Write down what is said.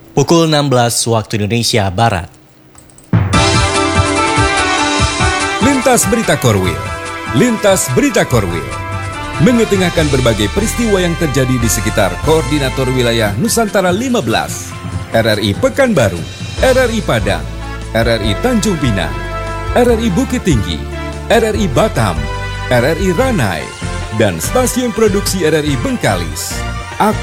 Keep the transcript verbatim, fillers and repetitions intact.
Pukul enam belas waktu Indonesia Barat. Lintas Berita Korwil. Lintas Berita Korwil mengetengahkan berbagai peristiwa yang terjadi di sekitar Koordinator Wilayah Nusantara lima belas, R R I Pekanbaru, R R I Padang, R R I Tanjung Pinang, R R I Bukit Tinggi, R R I Batam, R R I Ranai, dan Stasiun Produksi R R I Bengkalis.